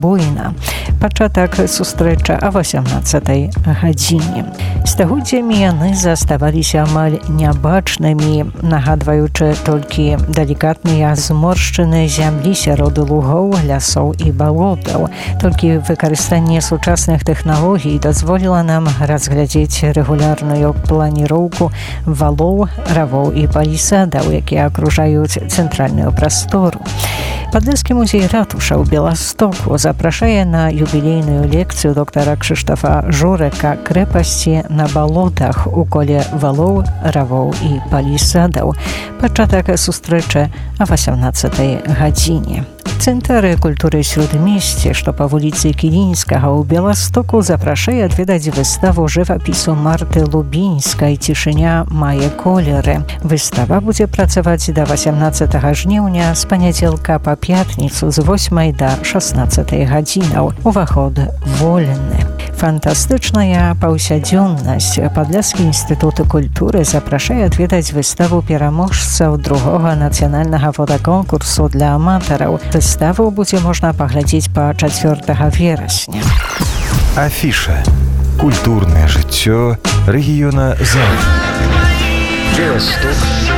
буйна. Пачатак сустрэча о 18 гадзіне. Стагоддзямі яны заставаліся амаль нябачнымі, нагадваючы толькі далікатныя зморшчыны зямлі сярод лугоў, лясоў і балотаў. Толькі выкарыстанне сучасных тэхналогій дазволіла нам разглядзець рэгулярную планіроўку валоў, равоў і палісадаў, якія акружаюць цэнтральную прастору. Падляскі музей ратуша ў Беластоку запрашае на юбілейную лекцыю доктара Крzysztofa Żureka «Крэпасці на балотах» у коле валоў, равоў і палісадаў. Пачатак сустрэчы о 18 гадзіне. Цэнтр культуры Śródmieście, што па вуліцы Кілінскага ў Беластоку, запрашае адведаць выставу жывапісу Марты Лубінскай «Цішыня мае колеры». Выстава будзе працаваць да 18 жніўня з панядзелка па пятніцу з 8 да 16 гадзінаў. Уваход вольны. Фантастычная паўсядзённасць. Падляскі інстытут культуры запрашае адведаць выставу пераможцаў другога нацыянальнага фотаконкурсу для аматараў. Выставу будзе можна паглядзець па 4 верасня. Афіша. Культурнае жыццё рэгіёна Заль. Беласток.